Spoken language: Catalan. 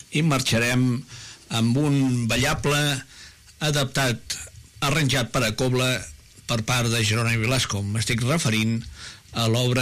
i marxarem amb un ballable adaptat, arranjat per a cobla per part de Jeroni Velasco. M'estic referint a l'obra